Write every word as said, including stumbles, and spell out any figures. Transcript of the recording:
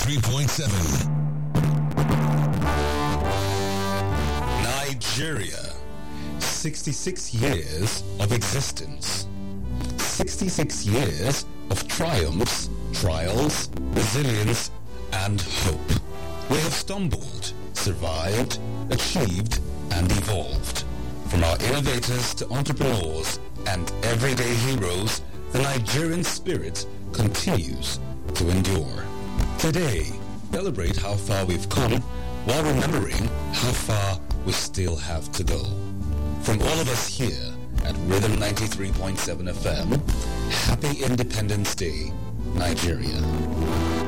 ninety-three point seven. Nigeria. sixty-six years of existence. sixty-six years of triumphs, trials, resilience, and hope. We have stumbled, survived, achieved, and evolved. From our innovators to entrepreneurs and everyday heroes, the Nigerian spirit continues to endure. Today, celebrate how far we've come while remembering how far we still have to go. From all of us here at Rhythm ninety-three point seven F M, Happy Independence Day, Nigeria.